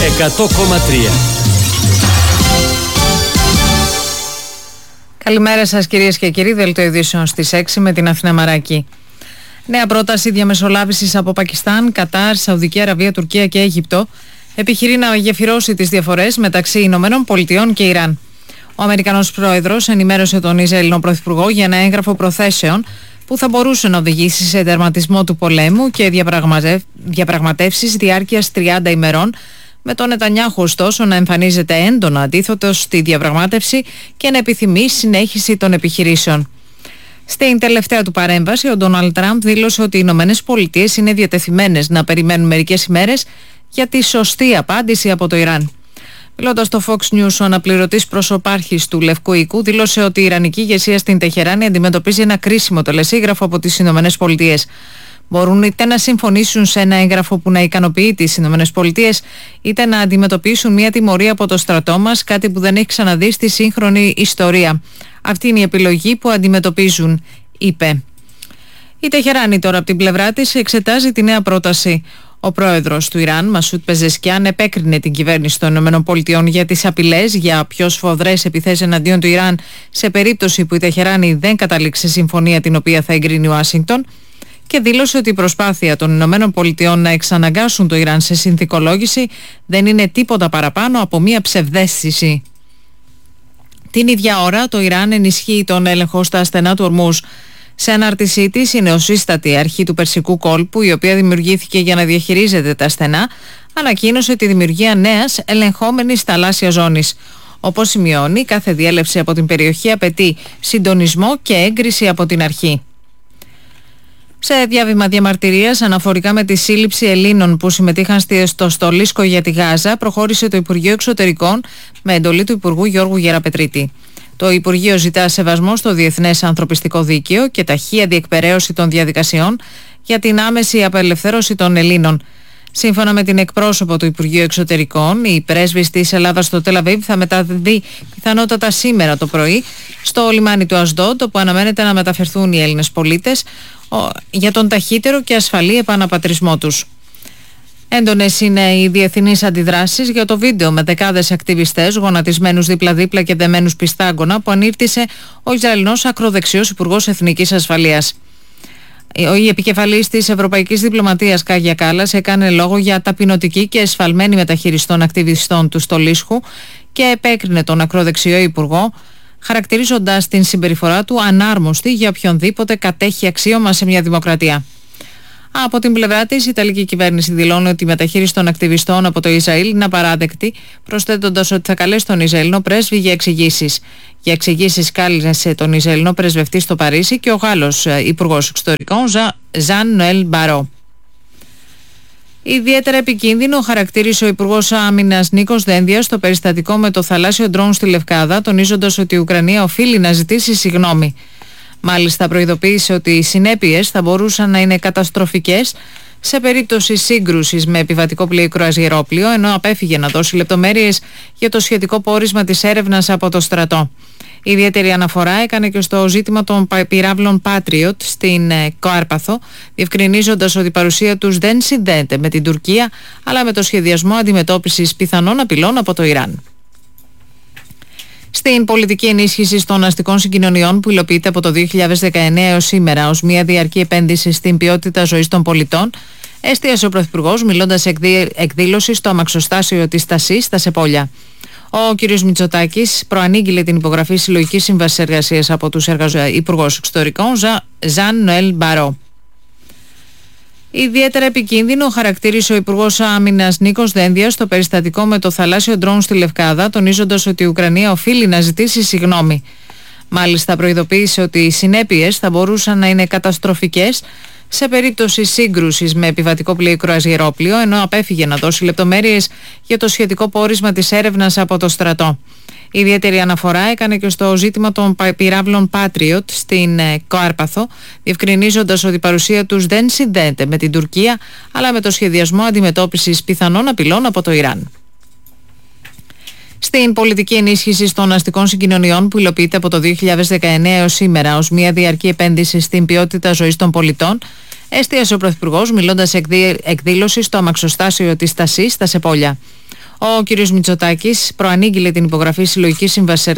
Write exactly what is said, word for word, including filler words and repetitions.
εκατό κόμμα τρία. Καλημέρα σας κυρίες και κύριοι, δελτίο ειδήσεων στις έξι με την Αθηνά Μαράκη. Νέα πρόταση διαμεσολάβησης από Πακιστάν, Κατάρ, Σαουδική Αραβία, Τουρκία και Αίγυπτο επιχειρεί να γεφυρώσει τις διαφορές μεταξύ Ηνωμένων Πολιτειών και Ιράν. Ο Αμερικανός πρόεδρος ενημέρωσε τον Ισραηλινό πρωθυπουργό για ένα έγγραφο προθέσεων που θα μπορούσε να οδηγήσει σε τερματισμό του πολέμου και διαπραγματευ... διαπραγματεύσεις διάρκειας τριάντα ημερών, με τον Νετανιάχου ωστόσο να εμφανίζεται έντονα αντίθετος στη διαπραγμάτευση και να επιθυμεί συνέχιση των επιχειρήσεων. Στην τελευταία του παρέμβαση, ο Ντόναλντ Τραμπ δήλωσε ότι οι Ηνωμένες Πολιτείες είναι διατεθειμένες να περιμένουν μερικές ημέρες για τη σωστή απάντηση από το Ιράν. Μιλώντας στο Fox News, ο αναπληρωτής προσωπάρχης του Λευκού Οίκου δήλωσε ότι η Ιρανική ηγεσία στην Τεχεράνη αντιμετωπίζει ένα κρίσιμο τελεσίγραφο από τις Ηνωμένες Πολιτείες. Μπορούν είτε να συμφωνήσουν σε ένα έγγραφο που να ικανοποιεί τις Ηνωμένες Πολιτείες, είτε να αντιμετωπίσουν μια τιμωρία από το στρατό μας, κάτι που δεν έχει ξαναδεί στη σύγχρονη ιστορία. Αυτή είναι η επιλογή που αντιμετωπίζουν, είπε. Η Τεχεράνη τώρα από την πλευρά της εξετάζει τη νέα πρόταση. Ο πρόεδρος του Ιράν, Μασούτ Πεζεσκιάν, επέκρινε την κυβέρνηση των ΗΠΑ για τις απειλές για πιο σφοδρές επιθέσεις εναντίον του Ιράν σε περίπτωση που η Τεχεράνη δεν καταλήξει συμφωνία την οποία θα εγκρίνει η Ουάσιγκτον, και δήλωσε ότι η προσπάθεια των ΗΠΑ να εξαναγκάσουν το Ιράν σε συνθηκολόγηση δεν είναι τίποτα παραπάνω από μία ψευδαίσθηση. Την ίδια ώρα, το Ιράν ενισχύει τον έλεγχο στα στενά του Ορμούζ. Σε ανάρτησή της, η νεοσύστατη αρχή του Περσικού κόλπου, η οποία δημιουργήθηκε για να διαχειρίζεται τα στενά, ανακοίνωσε τη δημιουργία νέας ελεγχόμενης θαλάσσιας ζώνης. Όπως σημειώνει, κάθε διέλευση από την περιοχή απαιτεί συντονισμό και έγκριση από την αρχή. Σε διάβημα διαμαρτυρίας αναφορικά με τη σύλληψη Ελλήνων που συμμετείχαν στο στολίσκο για τη Γάζα, προχώρησε το Υπουργείο Εξωτερικών με εντολή του Υπουργού Γιώργου Γεραπετρίτη. Το Υπουργείο ζητά σεβασμό στο Διεθνές Ανθρωπιστικό Δίκαιο και ταχεία διεκπεραίωση των διαδικασιών για την άμεση απελευθέρωση των Ελλήνων. Σύμφωνα με την εκπρόσωπο του Υπουργείου Εξωτερικών, η πρέσβης της Ελλάδας στο Τελ Αβίβ θα μεταδεί πιθανότατα σήμερα το πρωί στο λιμάνι του Ασδόντ, όπου αναμένεται να μεταφερθούν οι Έλληνες πολίτες για τον ταχύτερο και ασφαλή επαναπατρισμό τους. Έντονες είναι οι διεθνείς αντιδράσεις για το βίντεο με δεκάδες ακτιβιστές γονατισμένους δίπλα-δίπλα και δεμένους πιστάγκωνα που ανήρτησε ο Ισραηλινός ακροδεξιός Υπουργός Εθνικής Ασφαλείας. Η επικεφαλής της Ευρωπαϊκής Διπλωματίας Κάγια Κάλλας έκανε λόγο για ταπεινωτική και εσφαλμένη μεταχείριση των ακτιβιστών του στολίσχου και επέκρινε τον ακροδεξιό Υπουργό, χαρακτηρίζοντας την συμπεριφορά του ανάρμοστη για οποιονδήποτε κατέχει αξίωμα σε μια δημοκρατία. Από την πλευρά της, η Ιταλική κυβέρνηση δηλώνει ότι η μεταχείριση των ακτιβιστών από το Ισραήλ είναι απαράδεκτη, προσθέτοντας ότι θα καλέσει τον Ισραηλινό πρέσβη για εξηγήσεις. Για εξηγήσεις κάλεσε τον Ισραηλινό πρεσβευτή στο Παρίσι και ο Γάλλος Υπουργός Εξωτερικών Ζαν Νοέλ Μπαρό. Ιδιαίτερα επικίνδυνο χαρακτήρισε ο Υπουργός Άμυνας Νίκος Δένδιας το περιστατικό με το θαλάσσιο ντρόουν στη Λευκάδα, τονίζοντας ότι η Ουκρανία οφείλει να ζητήσει συγγνώμη. Μάλιστα προειδοποίησε ότι οι συνέπειες θα μπορούσαν να είναι καταστροφικές σε περίπτωση σύγκρουσης με επιβατικό πλοίο ή κρουαζιερόπλοιο, ενώ απέφυγε να δώσει λεπτομέρειες για το σχετικό πόρισμα της έρευνας από το στρατό. Η ιδιαίτερη αναφορά έκανε και στο ζήτημα των πυράβλων Patriot στην Κάρπαθο, διευκρινίζοντας ότι η παρουσία τους δεν συνδέεται με την Τουρκία, αλλά με το σχεδιασμό αντιμετώπισης πιθανών απειλών από το Ιράν. Στην πολιτική ενίσχυση των αστικών συγκοινωνιών που υλοποιείται από το δύο χιλιάδες δεκαεννέα έως σήμερα ως μια διαρκή επένδυση στην ποιότητα ζωής των πολιτών, εστίασε ο Πρωθυπουργός μιλώντας σε εκδήλωση στο αμαξοστάσιο της Στασής στα Σεπόλια. Ο κ. Μητσοτάκης προανήγγειλε την υπογραφή συλλογικής σύμβασης εργασίας από τους Υπουργούς Εξωτερικών Ζαν Νοέλ Μπαρό. Ιδιαίτερα επικίνδυνο χαρακτήρισε ο Υπουργός Άμυνας Νίκος Δένδιας το περιστατικό με το θαλάσσιο ντρόουν στη Λευκάδα, τονίζοντας ότι η Ουκρανία οφείλει να ζητήσει συγγνώμη. Μάλιστα προειδοποίησε ότι οι συνέπειες θα μπορούσαν να είναι καταστροφικές σε περίπτωση σύγκρουσης με επιβατικό πλοίο ή κρουαζιερόπλοιο, ενώ απέφυγε να δώσει λεπτομέρειες για το σχετικό πόρισμα της έρευνας από το στρατό. Η ιδιαίτερη αναφορά έκανε και στο ζήτημα των πυράβλων Patriot στην Κάρπαθο, διευκρινίζοντας ότι η παρουσία τους δεν συνδέεται με την Τουρκία, αλλά με το σχεδιασμό αντιμετώπισης πιθανών απειλών από το Ιράν. Στην πολιτική ενίσχυση των αστικών συγκοινωνιών που υλοποιείται από το δύο χιλιάδες δεκαεννέα έως σήμερα ως μια διαρκή επένδυση στην ποιότητα ζωής των πολιτών, εστίασε ο Πρωθυπουργός μιλώντας σε εκδήλωση στο αμαξοστάσιο της Στασής στα Σεπόλια. Ο κ. Μητσοτάκης προανήγγειλε την υπογραφή συλλογικής σύμβασης